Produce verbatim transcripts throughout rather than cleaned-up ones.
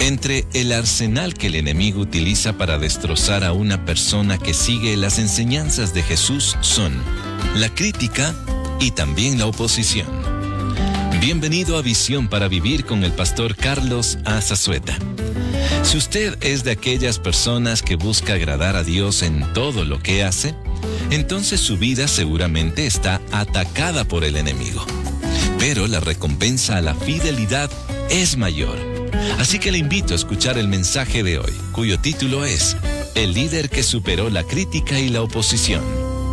Entre el arsenal que el enemigo utiliza para destrozar a una persona que sigue las enseñanzas de Jesús son la crítica y también la oposición. Bienvenido a Visión para Vivir con el pastor Carlos Azazueta. Si usted es de aquellas personas que busca agradar a Dios en todo lo que hace, entonces su vida seguramente está atacada por el enemigo. Pero la recompensa a la fidelidad es mayor. Así que le invito a escuchar el mensaje de hoy, cuyo título es El líder que superó la crítica y la oposición.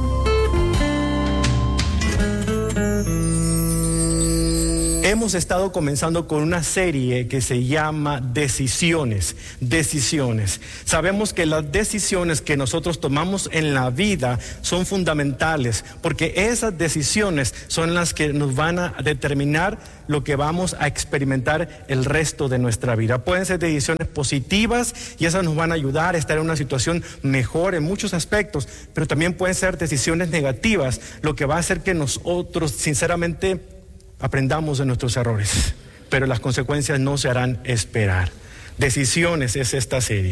Hemos estado comenzando con una serie que se llama Decisiones, Decisiones. Sabemos que las decisiones que nosotros tomamos en la vida son fundamentales, porque esas decisiones son las que nos van a determinar lo que vamos a experimentar el resto de nuestra vida. Pueden ser decisiones positivas y esas nos van a ayudar a estar en una situación mejor en muchos aspectos, pero también pueden ser decisiones negativas, lo que va a hacer que nosotros sinceramente aprendamos de nuestros errores, pero las consecuencias no se harán esperar. Decisiones es esta serie.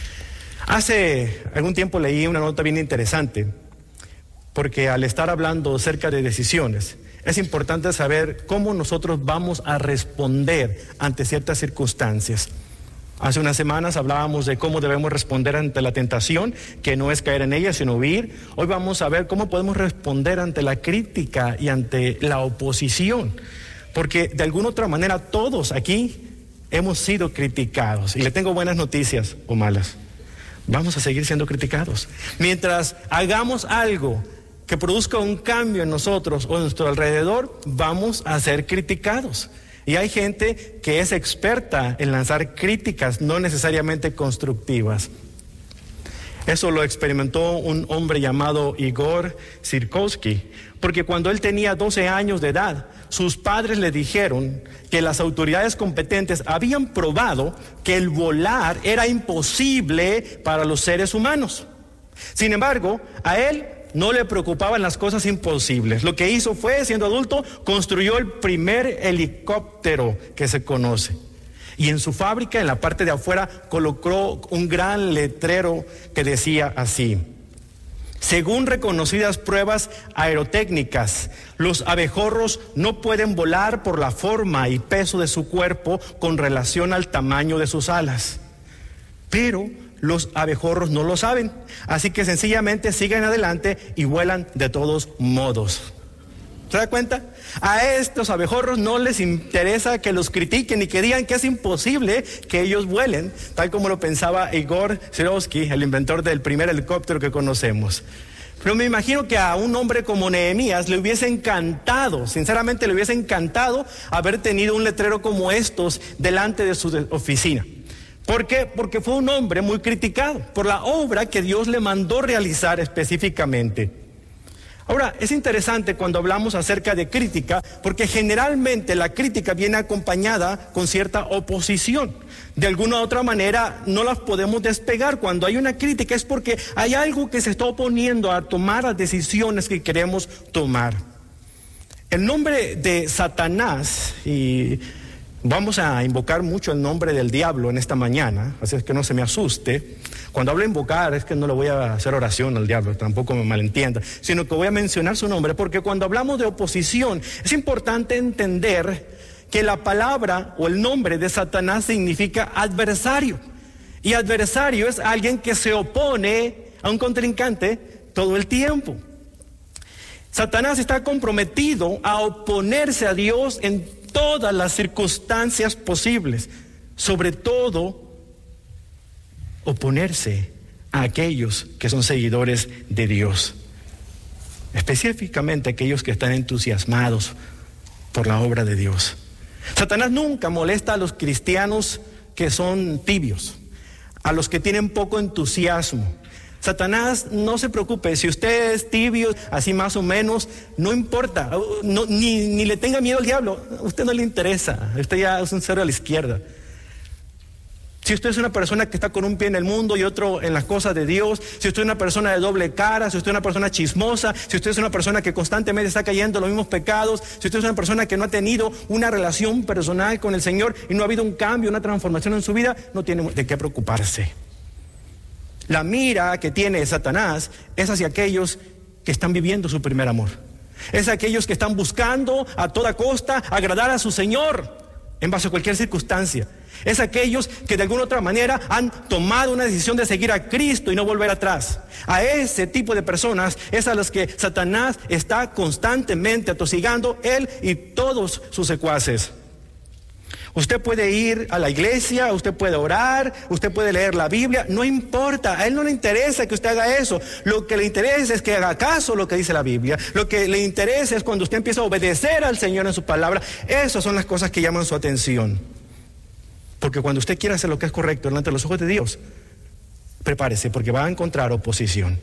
Hace algún tiempo leí una nota bien interesante, porque al estar hablando acerca de decisiones, es importante saber cómo nosotros vamos a responder ante ciertas circunstancias. Hace unas semanas hablábamos de cómo debemos responder ante la tentación, que no es caer en ella, sino huir. Hoy vamos a ver cómo podemos responder ante la crítica y ante la oposición. Porque de alguna otra manera todos aquí hemos sido criticados. Y le tengo buenas noticias o malas. Vamos a seguir siendo criticados. Mientras hagamos algo que produzca un cambio en nosotros o en nuestro alrededor, vamos a ser criticados. Y hay gente que es experta en lanzar críticas, no necesariamente constructivas. Eso lo experimentó un hombre llamado Igor Sirkovsky, porque cuando él tenía doce años de edad, sus padres le dijeron que las autoridades competentes habían probado que el volar era imposible para los seres humanos. Sin embargo, a él no le preocupaban las cosas imposibles. Lo que hizo fue, siendo adulto, construyó el primer helicóptero que se conoce. Y en su fábrica, en la parte de afuera, colocó un gran letrero que decía así: según reconocidas pruebas aerotécnicas, los abejorros no pueden volar por la forma y peso de su cuerpo con relación al tamaño de sus alas. Pero los abejorros no lo saben, así que sencillamente siguen adelante y vuelan de todos modos. ¿Se da cuenta? A estos abejorros no les interesa que los critiquen y que digan que es imposible que ellos vuelen, tal como lo pensaba Igor Sirkovsky, el inventor del primer helicóptero que conocemos. Pero me imagino que a un hombre como Nehemías le hubiese encantado, sinceramente le hubiese encantado haber tenido un letrero como estos delante de su oficina. ¿Por qué? Porque fue un hombre muy criticado por la obra que Dios le mandó realizar específicamente. Ahora, es interesante cuando hablamos acerca de crítica, porque generalmente la crítica viene acompañada con cierta oposición. De alguna u otra manera no las podemos despegar. Cuando hay una crítica es porque hay algo que se está oponiendo a tomar las decisiones que queremos tomar. El nombre de Satanás, y vamos a invocar mucho el nombre del diablo en esta mañana, así es que no se me asuste. Cuando hablo de invocar es que no le voy a hacer oración al diablo, tampoco me malentienda, sino que voy a mencionar su nombre, porque cuando hablamos de oposición es importante entender que la palabra o el nombre de Satanás significa adversario. Y adversario es alguien que se opone a un contrincante todo el tiempo. Satanás está comprometido a oponerse a Dios en todas las circunstancias posibles, sobre todo oponerse a aquellos que son seguidores de Dios, específicamente aquellos que están entusiasmados por la obra de Dios. Satanás nunca molesta a los cristianos que son tibios, a los que tienen poco entusiasmo. Satanás, no se preocupe, si usted es tibio, así más o menos, no importa, no, ni, ni le tenga miedo al diablo, a usted no le interesa, usted ya es un cero a la izquierda. si usted es una persona que está con un pie en el mundo y otro en las cosas de Dios, si usted es una persona de doble cara, si usted es una persona chismosa, si usted es una persona que constantemente está cayendo en los mismos pecados, si usted es una persona que no ha tenido una relación personal con el Señor y no ha habido un cambio, una transformación en su vida, no tiene de qué preocuparse. La mira que tiene Satanás es hacia aquellos que están viviendo su primer amor. Es aquellos que están buscando a toda costa agradar a su Señor en base a cualquier circunstancia. Es aquellos que de alguna otra manera han tomado una decisión de seguir a Cristo y no volver atrás. A ese tipo de personas es a los que Satanás está constantemente atosigando, él y todos sus secuaces. Usted puede ir a la iglesia, usted puede orar, usted puede leer la Biblia, no importa, a él no le interesa que usted haga eso. Lo que le interesa es que haga caso a lo que dice la Biblia. Lo que le interesa es cuando usted empieza a obedecer al Señor en su palabra. Esas son las cosas que llaman su atención. Porque cuando usted quiera hacer lo que es correcto delante de los ojos de Dios, prepárese porque va a encontrar oposición.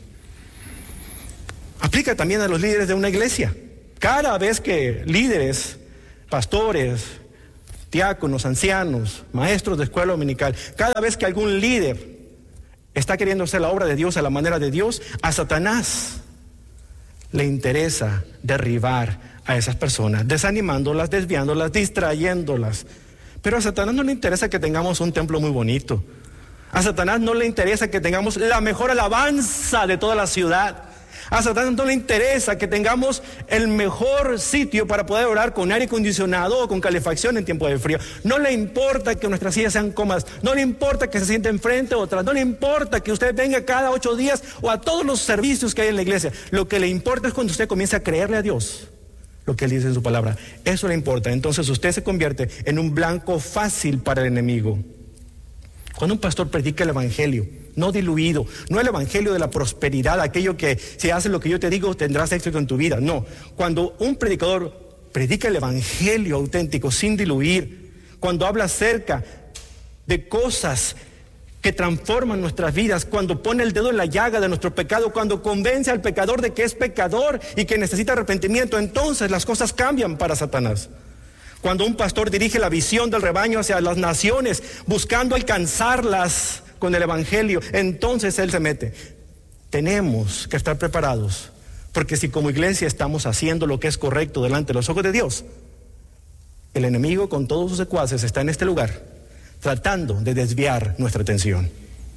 Aplica también a los líderes de una iglesia. Cada vez que líderes, pastores, diáconos, ancianos, maestros de escuela dominical, cada vez que algún líder está queriendo hacer la obra de Dios a la manera de Dios, a Satanás le interesa derribar a esas personas, desanimándolas, desviándolas, distrayéndolas. Pero a Satanás no le interesa que tengamos un templo muy bonito. A Satanás no le interesa que tengamos la mejor alabanza de toda la ciudad. A Satanás no le interesa que tengamos el mejor sitio para poder orar con aire acondicionado o con calefacción en tiempo de frío. No le importa que nuestras sillas sean cómodas. No le importa que se siente enfrente o atrás. No le importa que usted venga cada ocho días o a todos los servicios que hay en la iglesia. Lo que le importa es cuando usted comienza a creerle a Dios lo que él dice en su palabra. Eso le importa. Entonces usted se convierte en un blanco fácil para el enemigo. Cuando un pastor predica el evangelio, no diluido, no el evangelio de la prosperidad, aquello que si haces lo que yo te digo tendrás éxito en tu vida, no. Cuando un predicador predica el evangelio auténtico sin diluir, cuando habla acerca de cosas que transforman nuestras vidas, cuando pone el dedo en la llaga de nuestro pecado, cuando convence al pecador de que es pecador y que necesita arrepentimiento, entonces las cosas cambian para Satanás. Cuando un pastor dirige la visión del rebaño hacia las naciones, buscando alcanzarlas con el evangelio, entonces él se mete. Tenemos que estar preparados, porque si como iglesia estamos haciendo lo que es correcto delante de los ojos de Dios, el enemigo con todos sus secuaces está en este lugar, tratando de desviar nuestra atención.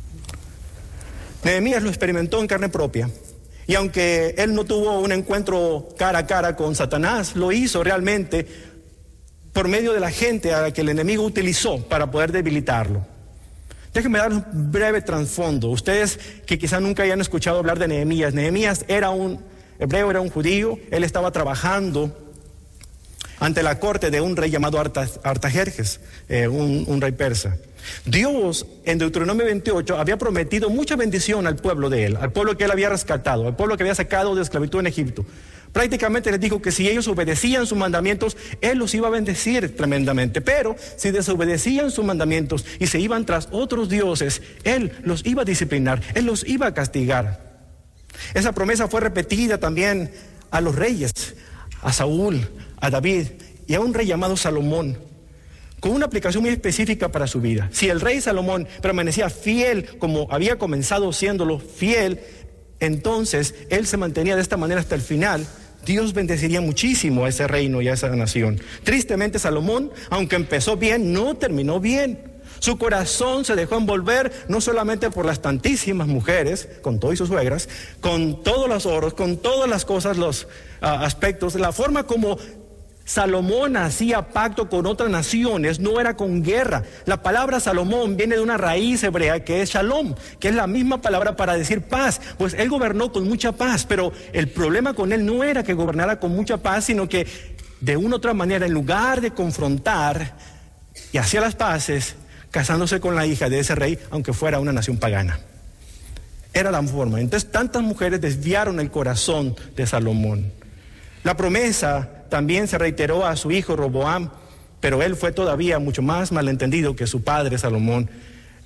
Nehemías lo experimentó en carne propia, y aunque él no tuvo un encuentro cara a cara con Satanás, lo hizo realmente por medio de la gente a la que el enemigo utilizó para poder debilitarlo. Déjenme dar un breve trasfondo. Ustedes que quizá nunca hayan escuchado hablar de Nehemías. Nehemías era un hebreo, era un judío. Él estaba trabajando ante la corte de un rey llamado Artajerjes, eh, un, un rey persa. Dios en Deuteronomio veintiocho había prometido mucha bendición al pueblo de él, al pueblo que él había rescatado, al pueblo que había sacado de esclavitud en Egipto. Prácticamente les dijo que si ellos obedecían sus mandamientos, él los iba a bendecir tremendamente. Pero si desobedecían sus mandamientos y se iban tras otros dioses, él los iba a disciplinar, él los iba a castigar. Esa promesa fue repetida también a los reyes, a Saúl, a David y a un rey llamado Salomón, con una aplicación muy específica para su vida. Si el rey Salomón permanecía fiel como había comenzado siéndolo fiel, entonces él se mantenía de esta manera hasta el final. Dios bendeciría muchísimo a ese reino y a esa nación. Tristemente Salomón, aunque empezó bien, no terminó bien. Su corazón se dejó envolver no solamente por las tantísimas mujeres, con todo y sus suegras, con todos los oros, con todas las cosas, los uh, aspectos, la forma como Salomón hacía pacto con otras naciones no era con guerra. La palabra Salomón viene de una raíz hebrea que es shalom, que es la misma palabra para decir paz. Pues él gobernó con mucha paz, pero el problema con él no era que gobernara con mucha paz, sino que de una u otra manera, en lugar de confrontar y hacía las paces, casándose con la hija de ese rey, aunque fuera una nación pagana. Era la forma. Entonces tantas mujeres desviaron el corazón de Salomón. La promesa también se reiteró a su hijo Roboam, pero él fue todavía mucho más malentendido que su padre Salomón.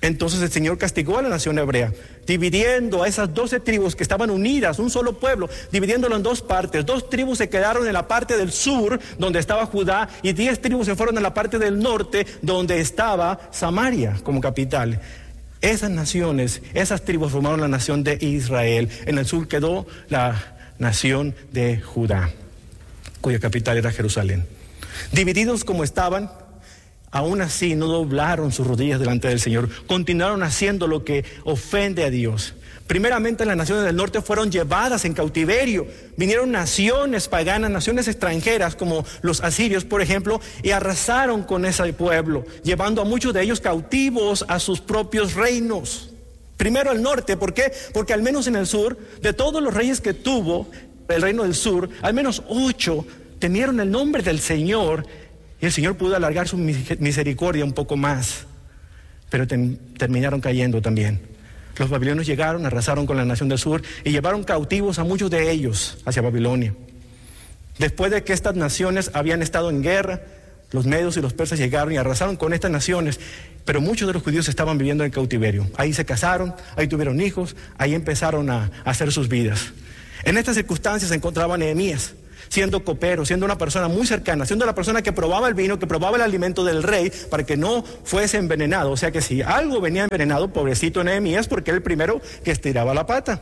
Entonces el Señor castigó a la nación hebrea, dividiendo a esas doce tribus que estaban unidas, un solo pueblo, dividiéndolo en dos partes. Dos tribus se quedaron en la parte del sur, donde estaba Judá, y diez tribus se fueron a la parte del norte, donde estaba Samaria como capital. Esas naciones, esas tribus formaron la nación de Israel. En el sur quedó la nación de Judá, cuya capital era Jerusalén. Divididos como estaban, aún así no doblaron sus rodillas delante del Señor. Continuaron haciendo lo que ofende a Dios. Primeramente las naciones del norte fueron llevadas en cautiverio. Vinieron naciones paganas, naciones extranjeras como los asirios, por ejemplo, y arrasaron con ese pueblo, llevando a muchos de ellos cautivos a sus propios reinos. Primero al norte, ¿por qué? Porque al menos en el sur, de todos los reyes que tuvo el reino del sur, al menos ocho temieron el nombre del Señor, y el Señor pudo alargar su misericordia un poco más, pero ten, terminaron cayendo también. Los babilonios llegaron, arrasaron con la nación del sur y llevaron cautivos a muchos de ellos hacia Babilonia. Después de que estas naciones habían estado en guerra, los medios y los persas llegaron y arrasaron con estas naciones, pero muchos de los judíos estaban viviendo en cautiverio. Ahí se casaron, ahí tuvieron hijos, ahí empezaron a, a hacer sus vidas. En estas circunstancias se encontraba Nehemías, siendo copero, siendo una persona muy cercana, siendo la persona que probaba el vino, que probaba el alimento del rey para que no fuese envenenado. O sea que si algo venía envenenado, pobrecito Nehemías, porque era el primero que estiraba la pata.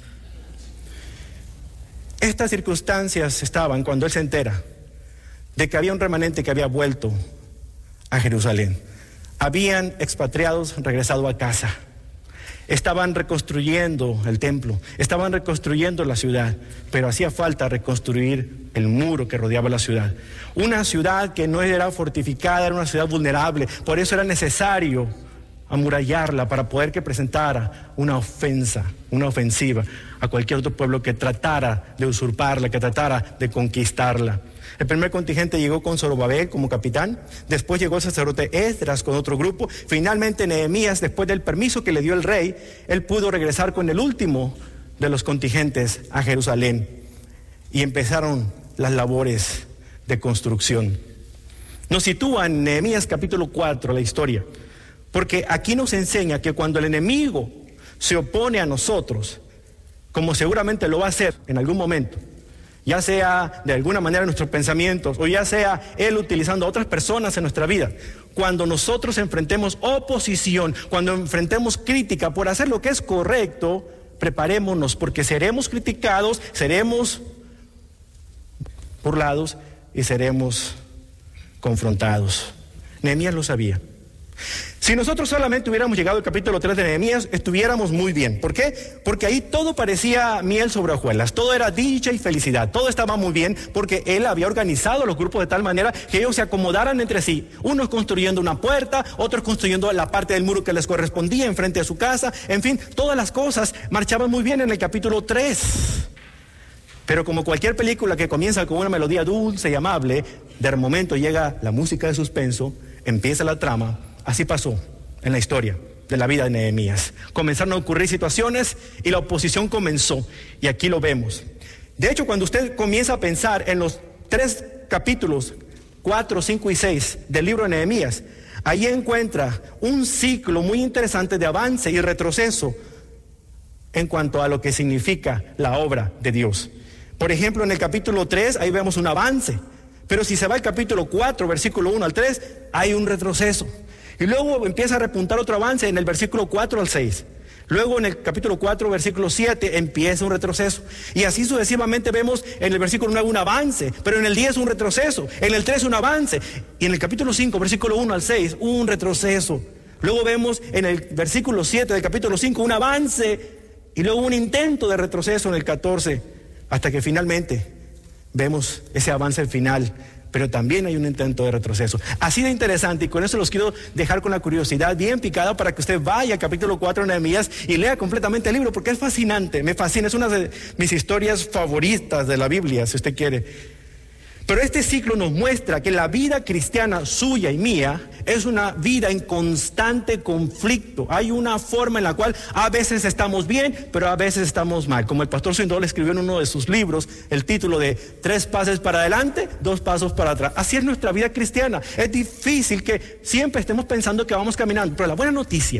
Estas circunstancias estaban cuando él se entera de que había un remanente que había vuelto a Jerusalén. Habían expatriados regresado a casa. Estaban reconstruyendo el templo, estaban reconstruyendo la ciudad, pero hacía falta reconstruir el muro que rodeaba la ciudad. Una ciudad que no era fortificada, era una ciudad vulnerable, por eso era necesario amurallarla para poder que presentara una ofensa, una ofensiva a cualquier otro pueblo que tratara de usurparla, que tratara de conquistarla. El primer contingente llegó con Zorobabel como capitán, después llegó el sacerdote Esdras con otro grupo, finalmente Nehemías, después del permiso que le dio el rey, él pudo regresar con el último de los contingentes a Jerusalén y empezaron las labores de construcción. Nos sitúa en Nehemías capítulo cuatro la historia, porque aquí nos enseña que cuando el enemigo se opone a nosotros, como seguramente lo va a hacer en algún momento, ya sea de alguna manera en nuestros pensamientos o ya sea él utilizando a otras personas en nuestra vida, cuando nosotros enfrentemos oposición, cuando enfrentemos crítica por hacer lo que es correcto, preparémonos porque seremos criticados, seremos burlados y seremos confrontados. Nehemías lo sabía. Si nosotros solamente hubiéramos llegado al capítulo tres de Nehemías, estuviéramos muy bien. ¿Por qué? Porque ahí todo parecía miel sobre hojuelas, todo era dicha y felicidad, todo estaba muy bien porque él había organizado los grupos de tal manera que ellos se acomodaran entre sí, unos construyendo una puerta, otros construyendo la parte del muro que les correspondía enfrente de su casa, en fin, todas las cosas marchaban muy bien en el capítulo tres. Pero como cualquier película que comienza con una melodía dulce y amable, de momento llega la música de suspenso, empieza la trama. Así pasó en la historia de la vida de Nehemías. Comenzaron a ocurrir situaciones y la oposición comenzó. Y aquí lo vemos. De hecho, cuando usted comienza a pensar en los tres capítulos, cuatro, cinco y seis del libro de Nehemías, ahí encuentra un ciclo muy interesante de avance y retroceso en cuanto a lo que significa la obra de Dios. Por ejemplo, en el capítulo tres, ahí vemos un avance. Pero si se va al capítulo cuatro, versículo uno al tres, hay un retroceso. Y luego empieza a repuntar otro avance en el versículo cuatro al seis. Luego en el capítulo cuatro, versículo siete, empieza un retroceso. Y así sucesivamente vemos en el versículo nueve un avance, pero en el diez un retroceso, en el tres un avance. Y en el capítulo cinco, versículo uno al seis, un retroceso. Luego vemos en el versículo siete del capítulo cinco un avance y luego un intento de retroceso en el catorce, hasta que finalmente vemos ese avance final. Pero también hay un intento de retroceso. Así de interesante, y con eso los quiero dejar con la curiosidad bien picada para que usted vaya al capítulo cuatro de Nehemías y lea completamente el libro, porque es fascinante, me fascina, es una de mis historias favoritas de la Biblia, si usted quiere. Pero este ciclo nos muestra que la vida cristiana suya y mía es una vida en constante conflicto. Hay una forma en la cual a veces estamos bien, pero a veces estamos mal. Como el pastor Swindoll escribió en uno de sus libros, el título de Tres pasos para adelante, dos pasos para atrás. Así es nuestra vida cristiana. Es difícil que siempre estemos pensando que vamos caminando. Pero la buena noticia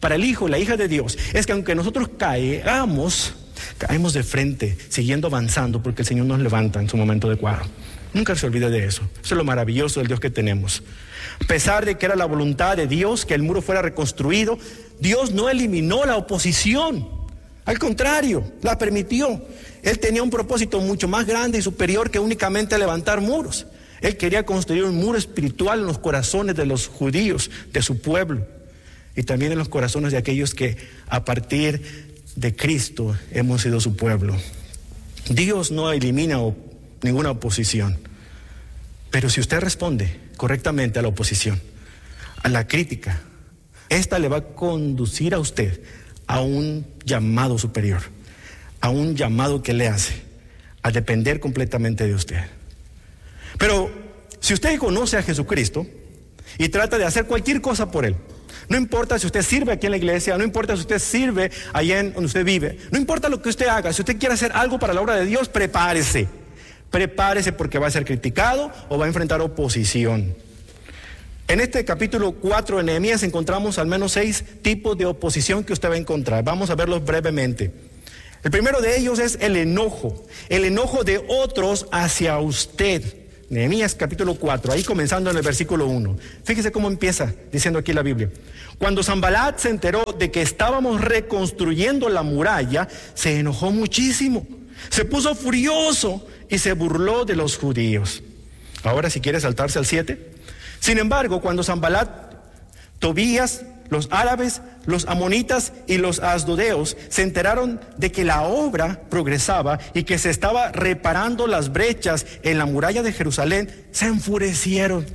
para el hijo, la hija de Dios, es que aunque nosotros caigamos, caemos de frente, siguiendo avanzando, porque el Señor nos levanta en su momento adecuado. Nunca se olvide de eso. Eso es lo maravilloso del Dios que tenemos. A pesar de que era la voluntad de Dios que el muro fuera reconstruido, Dios no eliminó la oposición. Al contrario, la permitió. Él tenía un propósito mucho más grande y superior que únicamente levantar muros. Él quería construir un muro espiritual en los corazones de los judíos, de su pueblo, y también en los corazones de aquellos que a partir de Cristo hemos sido su pueblo. Dios no elimina ninguna oposición, pero si usted responde correctamente a la oposición, a la crítica, esta le va a conducir a usted a un llamado superior, a un llamado que le hace a depender completamente de usted. Pero si usted conoce a Jesucristo y trata de hacer cualquier cosa por Él, no importa si usted sirve aquí en la iglesia, no importa si usted sirve allá en donde usted vive, no importa lo que usted haga, si usted quiere hacer algo para la obra de Dios, prepárese, prepárese porque va a ser criticado o va a enfrentar oposición. En este capítulo cuatro de Nehemías encontramos al menos seis tipos de oposición que usted va a encontrar. Vamos a verlos brevemente. El primero de ellos es el enojo, el enojo de otros hacia usted. Nehemías capítulo cuatro, ahí comenzando en el versículo uno. Fíjese cómo empieza diciendo aquí la Biblia. Cuando Sanbalat se enteró de que estábamos reconstruyendo la muralla, se enojó muchísimo, se puso furioso y se burló de los judíos. Ahora si quiere saltarse al siete. Sin embargo, cuando Sanbalat, Tobías, los árabes, los amonitas y los asdodeos se enteraron de que la obra progresaba y que se estaba reparando las brechas en la muralla de Jerusalén, se enfurecieron.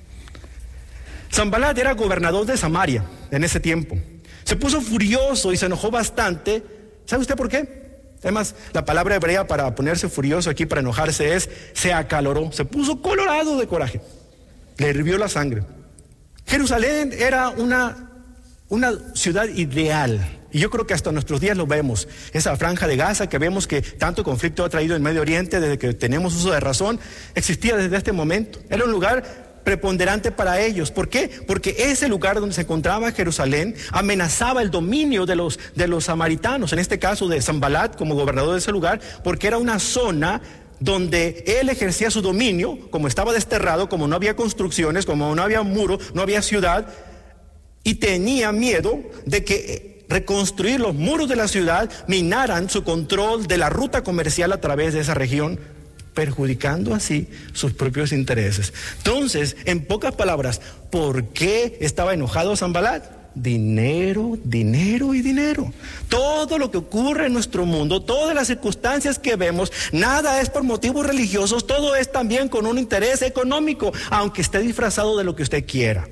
Sanbalat era gobernador de Samaria en ese tiempo. Se puso furioso y se enojó bastante. ¿Sabe usted por qué? Además, la palabra hebrea para ponerse furioso aquí, para enojarse, es se acaloró, se puso colorado de coraje, le hirvió la sangre. Jerusalén era una, una ciudad ideal, y yo creo que hasta nuestros días lo vemos. Esa franja de Gaza que vemos que tanto conflicto ha traído en Medio Oriente desde que tenemos uso de razón, existía desde este momento. Era un lugar preponderante para ellos. ¿Por qué? Porque ese lugar donde se encontraba Jerusalén amenazaba el dominio de los, de los samaritanos, en este caso de Sanbalat como gobernador de ese lugar, porque era una zona donde él ejercía su dominio, como estaba desterrado, como no había construcciones, como no había muro, no había ciudad, y tenía miedo de que reconstruir los muros de la ciudad minaran su control de la ruta comercial a través de esa región, perjudicando así sus propios intereses. Entonces, en pocas palabras, ¿por qué estaba enojado Sanbalat? Dinero, dinero y dinero. Todo lo que ocurre en nuestro mundo, todas las circunstancias que vemos, nada es por motivos religiosos, todo es también con un interés económico, aunque esté disfrazado de lo que usted quiera.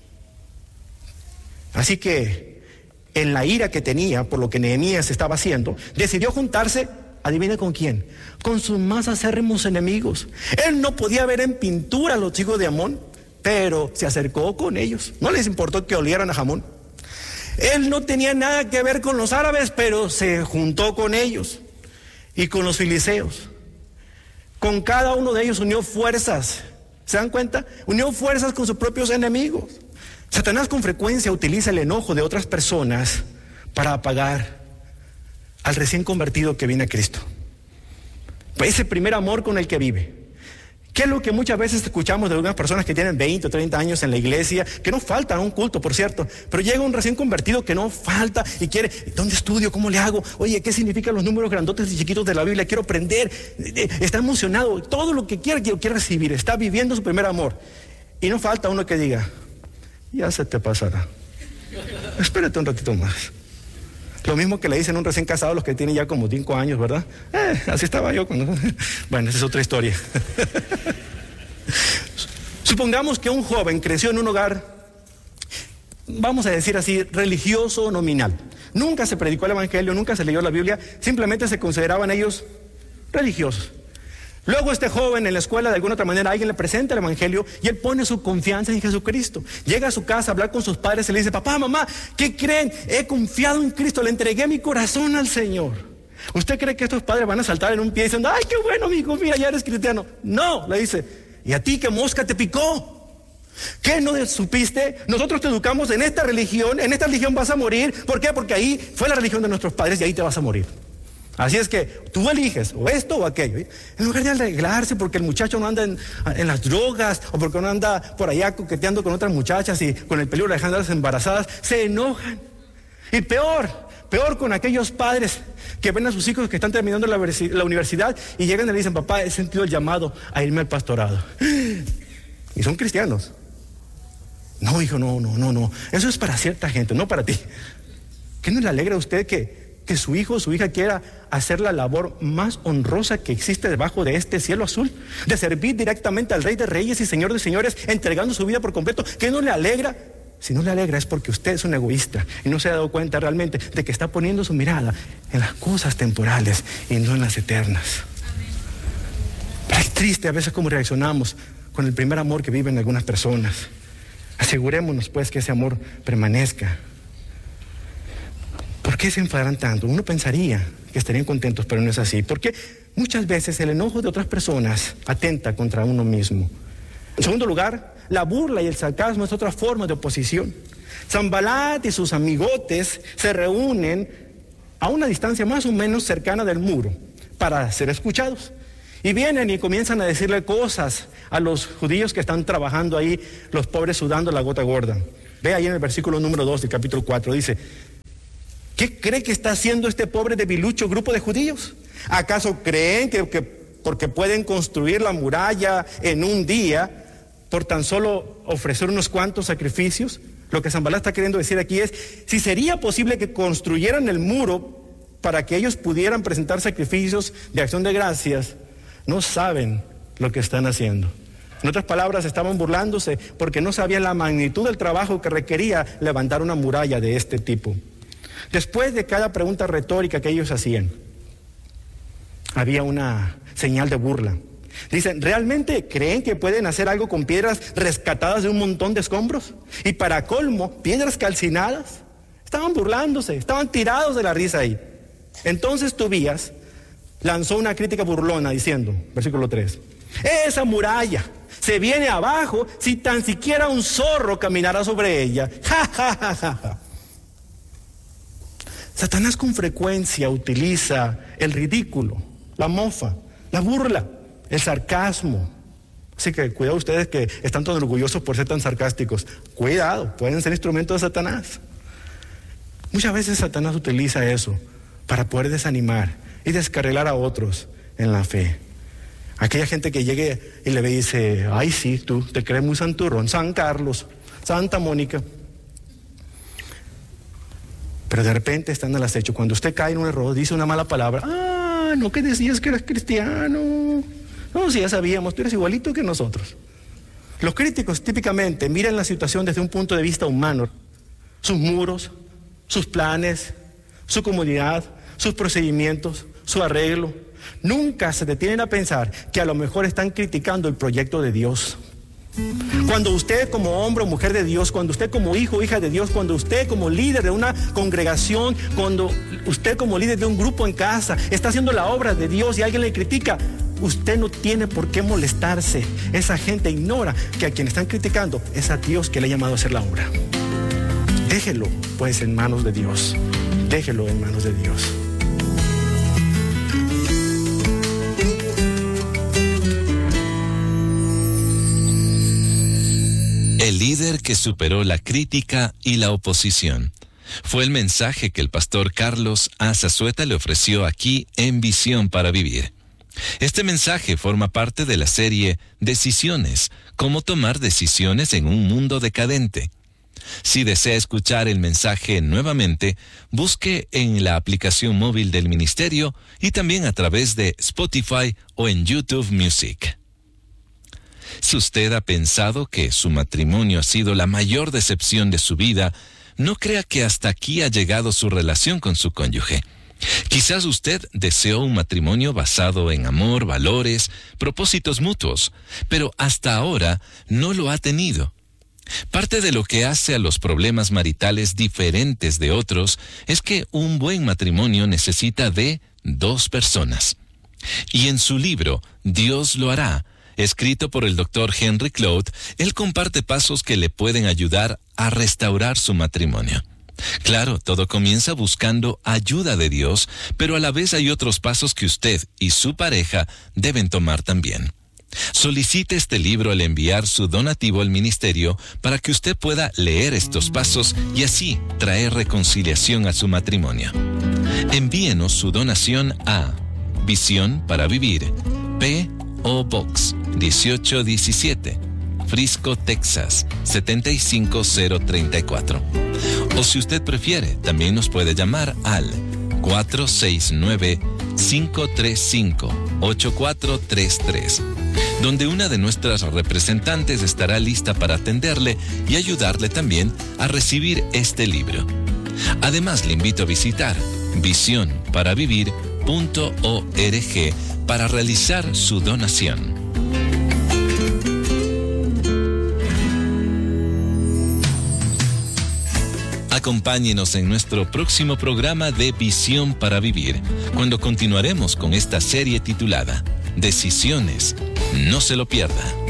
Así que, en la ira que tenía por lo que Nehemías estaba haciendo, decidió juntarse, adivine con quién, con sus más acérrimos enemigos. Él no podía ver en pintura a los hijos de Amón, pero se acercó con ellos. No les importó que olieran a jamón. Él no tenía nada que ver con los árabes, pero se juntó con ellos y con los filisteos. Con cada uno de ellos unió fuerzas. ¿Se dan cuenta? Unió fuerzas con sus propios enemigos. Satanás con frecuencia utiliza el enojo de otras personas para apagar al recién convertido que viene a Cristo. Ese primer amor con el que vive. ¿Qué es lo que muchas veces escuchamos de algunas personas que tienen veinte o treinta años en la iglesia, que no faltan a un culto, por cierto, pero llega un recién convertido que no falta y quiere, ¿dónde estudio? ¿Cómo le hago? Oye, ¿qué significan los números grandotes y chiquitos de la Biblia? Quiero aprender, está emocionado, todo lo que quiere, quiere recibir, está viviendo su primer amor. Y no falta uno que diga, ya se te pasará, espérate un ratito más. Lo mismo que le dicen a un recién casado a los que tienen ya como cinco años, ¿verdad? Eh, así estaba yo cuando... Bueno, esa es otra historia. Supongamos que un joven creció en un hogar, vamos a decir así, religioso nominal. Nunca se predicó el evangelio, nunca se leyó la Biblia, simplemente se consideraban ellos religiosos. Luego este joven en la escuela, de alguna otra manera, alguien le presenta el evangelio y él pone su confianza en Jesucristo. Llega a su casa a hablar con sus padres y le dice, papá, mamá, ¿qué creen? He confiado en Cristo, le entregué mi corazón al Señor. ¿Usted cree que estos padres van a saltar en un pie diciendo, ay, qué bueno, amigo, mira, ya eres cristiano? No, le dice, ¿y a ti qué mosca te picó? ¿Qué no supiste? Nosotros te educamos en esta religión, en esta religión vas a morir. ¿Por qué? Porque ahí fue la religión de nuestros padres y ahí te vas a morir. Así es que tú eliges o esto o aquello. En lugar de arreglarse porque el muchacho no anda en, en las drogas o porque no anda por allá coqueteando con otras muchachas y con el peligro de dejarlas embarazadas, se enojan. Y peor, peor con aquellos padres que ven a sus hijos que están terminando la, la universidad y llegan y le dicen: papá, he sentido el llamado a irme al pastorado. Y son cristianos. No, hijo, no, no, no, no. Eso es para cierta gente, no para ti. ¿Qué no le alegra a usted que, que su hijo o su hija quiera hacer la labor más honrosa que existe debajo de este cielo azul? De servir directamente al Rey de Reyes y Señor de Señores, entregando su vida por completo. ¿Qué no le alegra? Si no le alegra es porque usted es un egoísta y no se ha dado cuenta realmente de que está poniendo su mirada en las cosas temporales y no en las eternas. Pero es triste a veces cómo reaccionamos con el primer amor que viven algunas personas. Asegurémonos pues que ese amor permanezca. ¿Por qué se enfadarán tanto? Uno pensaría que estarían contentos, pero no es así. Porque muchas veces el enojo de otras personas atenta contra uno mismo. En segundo lugar, la burla y el sarcasmo es otra forma de oposición. Sanbalat y sus amigotes se reúnen a una distancia más o menos cercana del muro para ser escuchados. Y vienen y comienzan a decirle cosas a los judíos que están trabajando ahí, los pobres sudando la gota gorda. Ve ahí en el versículo número dos del capítulo cuatro, dice: ¿qué cree que está haciendo este pobre debilucho grupo de judíos? ¿Acaso creen que, que porque pueden construir la muralla en un día por tan solo ofrecer unos cuantos sacrificios? Lo que Sanbalat está queriendo decir aquí es: si sería posible que construyeran el muro para que ellos pudieran presentar sacrificios de acción de gracias, no saben lo que están haciendo. En otras palabras, estaban burlándose porque no sabían la magnitud del trabajo que requería levantar una muralla de este tipo. Después de cada pregunta retórica que ellos hacían, había una señal de burla. Dicen: ¿realmente creen que pueden hacer algo con piedras rescatadas de un montón de escombros? Y para colmo, piedras calcinadas. Estaban burlándose, estaban tirados de la risa ahí. Entonces Tobías lanzó una crítica burlona diciendo, versículo tres: esa muralla se viene abajo si tan siquiera un zorro caminara sobre ella. Ja, ja, ja, ja, ja. Satanás con frecuencia utiliza el ridículo, la mofa, la burla, el sarcasmo. Así que cuidado ustedes que están tan orgullosos por ser tan sarcásticos. Cuidado, pueden ser instrumentos de Satanás. Muchas veces Satanás utiliza eso para poder desanimar y descarrilar a otros en la fe. Aquella gente que llegue y le dice: ay sí, tú te crees muy santurrón, San Carlos, Santa Mónica. Pero de repente están al acecho. Cuando usted cae en un error, dice una mala palabra: ah, no que decías que eras cristiano. No, si ya sabíamos, tú eres igualito que nosotros. Los críticos típicamente miran la situación desde un punto de vista humano. Sus muros, sus planes, su comodidad, sus procedimientos, su arreglo. Nunca se detienen a pensar que a lo mejor están criticando el proyecto de Dios. Cuando usted como hombre o mujer de Dios, cuando usted como hijo o hija de Dios, cuando usted como líder de una congregación, cuando usted como líder de un grupo en casa está haciendo la obra de Dios y alguien le critica, usted no tiene por qué molestarse. Esa gente ignora que a quien están criticando es a Dios que le ha llamado a hacer la obra. Déjelo pues en manos de Dios. Déjelo en manos de Dios. El líder que superó la crítica y la oposición. Fue el mensaje que el pastor Carlos Azazueta le ofreció aquí en Visión para Vivir. Este mensaje forma parte de la serie Decisiones, cómo tomar decisiones en un mundo decadente. Si desea escuchar el mensaje nuevamente, busque en la aplicación móvil del ministerio y también a través de Spotify o en YouTube Music. Si usted ha pensado que su matrimonio ha sido la mayor decepción de su vida, no crea que hasta aquí ha llegado su relación con su cónyuge. Quizás usted deseó un matrimonio basado en amor, valores, propósitos mutuos, pero hasta ahora no lo ha tenido. Parte de lo que hace a los problemas maritales diferentes de otros es que un buen matrimonio necesita de dos personas. Y en su libro, Dios lo hará, Escrito por el doctor Henry Cloud, él comparte pasos que le pueden ayudar a restaurar su matrimonio. Claro, todo comienza buscando ayuda de Dios, pero a la vez hay otros pasos que usted y su pareja deben tomar también. Solicite este libro al enviar su donativo al ministerio para que usted pueda leer estos pasos y así traer reconciliación a su matrimonio. Envíenos su donación a Visión para Vivir, P O Box dieciocho diecisiete, Frisco, Texas siete cinco cero tres cuatro. O si usted prefiere, también nos puede llamar al cuatro seis nueve, cinco tres cinco, ocho cuatro tres tres, donde una de nuestras representantes estará lista para atenderle y ayudarle también a recibir este libro. Además, le invito a visitar visión para vivir punto org para realizar su donación. Acompáñenos en nuestro próximo programa de Visión para Vivir, cuando continuaremos con esta serie titulada Decisiones. No se lo pierda.